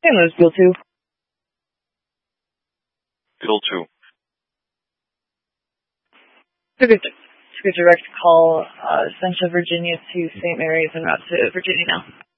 St. Louis, Field 2. Field 2. Took a direct call, Central Virginia to St. Mary's and route to Virginia now.